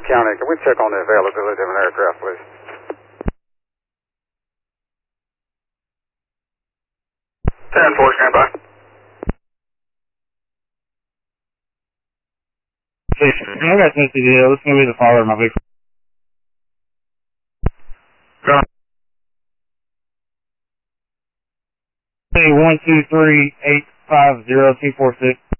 County, can we check on the availability of an aircraft, please? Four, standby. I got this deal. This is going to be the father of my big. Go. 123850246.